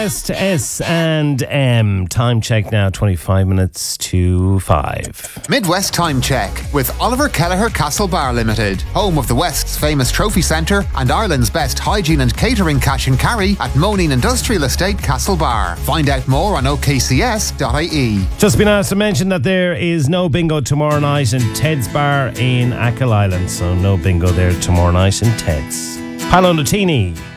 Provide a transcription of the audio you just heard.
S to S and M. Time check now, 25 minutes to 5. Midwest Time Check with Oliver Kelleher Castle Bar Limited, home of the West's famous trophy centre and Ireland's best hygiene and catering cash and carry at Moneen Industrial Estate Castle Bar. Find out more on okcs.ie. Just been asked to mention that there is no bingo tomorrow night in Ted's Bar in Achill Island, so no bingo there tomorrow night in Ted's. Paolo Nutini.